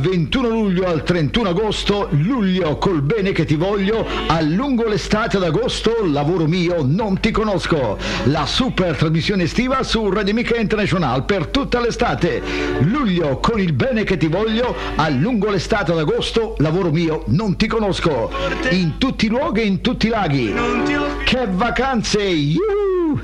21 luglio al 31 agosto, luglio col bene che ti voglio, a lungo l'estate ad agosto, lavoro mio, non ti conosco. La super trasmissione estiva su Radio Amica International per tutta l'estate. Luglio con il bene che ti voglio, a lungo l'estate ad agosto, lavoro mio, non ti conosco. In tutti i luoghi e in tutti i laghi. Che vacanze! Yuhu!